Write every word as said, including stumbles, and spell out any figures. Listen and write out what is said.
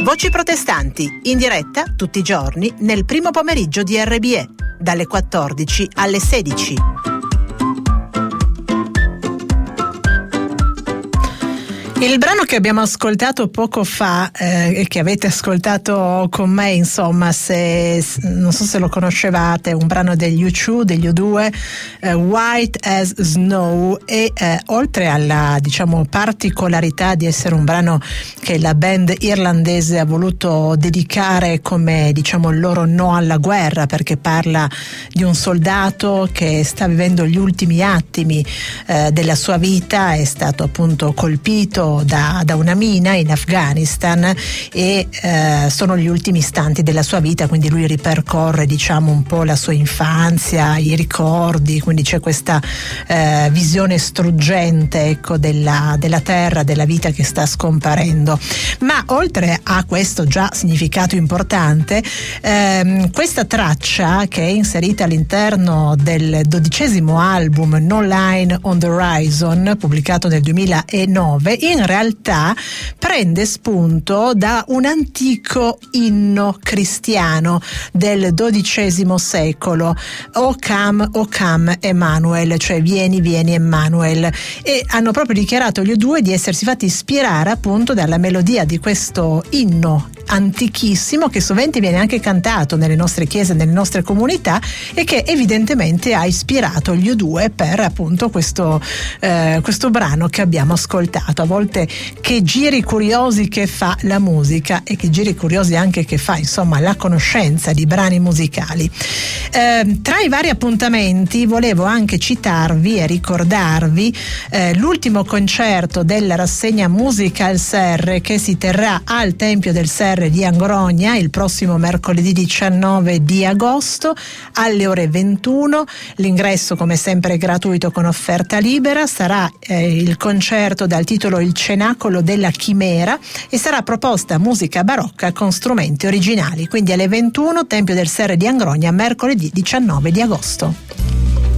Voci protestanti, in diretta tutti i giorni nel primo pomeriggio di R B E, dalle quattordici alle sedici. Il brano che abbiamo ascoltato poco fa eh, e che avete ascoltato con me, insomma, se non so se lo conoscevate, è un brano degli U due, degli U due, eh, White as Snow, e eh, oltre alla, diciamo, particolarità di essere un brano che la band irlandese ha voluto dedicare come, diciamo, il loro no alla guerra, perché parla di un soldato che sta vivendo gli ultimi attimi eh, della sua vita, è stato appunto colpito Da, da una mina in Afghanistan e eh, sono gli ultimi istanti della sua vita, quindi lui ripercorre, diciamo, un po' la sua infanzia, i ricordi, quindi c'è questa eh, visione struggente, ecco, della, della terra, della vita che sta scomparendo. Ma oltre a questo già significato importante, ehm, questa traccia, che è inserita all'interno del dodicesimo album No Line on the Horizon, pubblicato nel duemilanove, in in realtà prende spunto da un antico inno cristiano del dodicesimo secolo, O come, O come Emmanuel, cioè vieni, vieni Emmanuel, e hanno proprio dichiarato gli U due di essersi fatti ispirare appunto dalla melodia di questo inno antichissimo, che sovente viene anche cantato nelle nostre chiese, nelle nostre comunità, e che evidentemente ha ispirato gli U due per appunto questo, eh, questo brano che abbiamo ascoltato. A volte che giri curiosi che fa la musica, e che giri curiosi anche che fa, insomma, la conoscenza di brani musicali. Eh, tra i vari appuntamenti volevo anche citarvi e ricordarvi eh, l'ultimo concerto della rassegna Musical Serre, che si terrà al Tempio del Serre di Angrogna il prossimo mercoledì diciannove di agosto alle ore ventuno. L'ingresso, come sempre, è gratuito con offerta libera. Sarà eh, il concerto dal titolo Il Cenacolo della Chimera e sarà proposta musica barocca con strumenti originali. Quindi alle ventuno, Tempio del Serre di Angrogna, mercoledì diciannove di agosto.